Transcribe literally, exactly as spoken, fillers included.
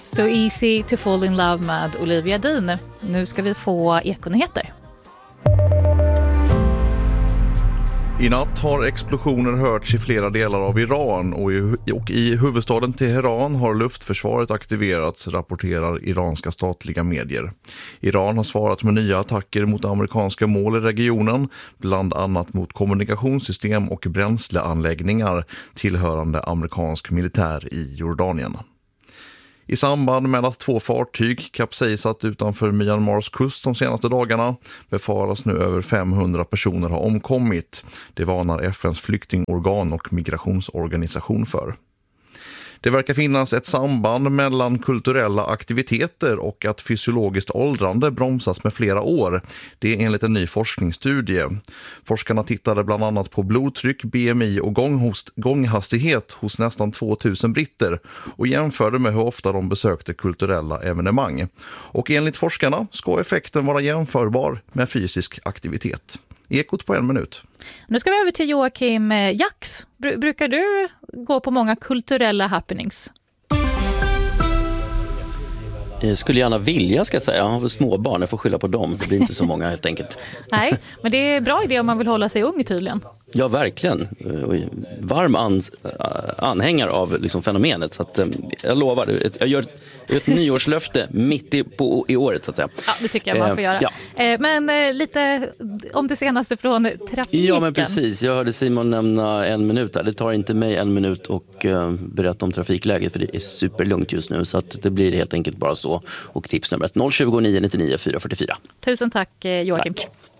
So easy to fall in love med Olivia Dean. Nu ska vi få ekonyheter. I natt har explosioner hörts i flera delar av Iran och i, och i huvudstaden Teheran har luftförsvaret aktiverats, rapporterar iranska statliga medier. Iran har svarat med nya attacker mot amerikanska mål i regionen, bland annat mot kommunikationssystem och bränsleanläggningar tillhörande amerikansk militär i Jordanien. I samband med att två fartyg kapsejsat utanför Myanmars kust de senaste dagarna befaras nu över femhundra personer ha omkommit. Det varnar F N:s flyktingorgan och migrationsorganisation för. Det verkar finnas ett samband mellan kulturella aktiviteter och att fysiologiskt åldrande bromsas med flera år. Det är enligt en ny forskningsstudie. Forskarna tittade bland annat på blodtryck, B M I och gånghost, gånghastighet hos nästan tvåtusen britter och jämförde med hur ofta de besökte kulturella evenemang. Och enligt forskarna ska effekten vara jämförbar med fysisk aktivitet. Ekot på en minut. Nu ska vi över till Joakim Jax. Brukar du gå på många kulturella happenings? Jag skulle gärna vilja, ska jag säga. Jag har väl småbarn, jag får skylla på dem. Det blir inte så många helt enkelt. Nej, men det är bra idé om man vill hålla sig ung tydligen. Ja, verkligen. Varm ans- anhängare av liksom fenomenet. Så att, jag lovar, jag gör ett, ett nyårslöfte mitt i, på, i året så att säga. Ja, det tycker jag man får göra. Ja. Men lite om det senaste från trafiken. Ja, men precis. Jag hörde Simon nämna en minut där. Det tar inte mig en minut och berätta om trafikläget, för det är superlugnt just nu. Så att det blir helt enkelt bara så. Och tipsnumret noll tjugo, nio nittionio, fyra fyrtiofyra. Tusen tack, Joakim. Tack.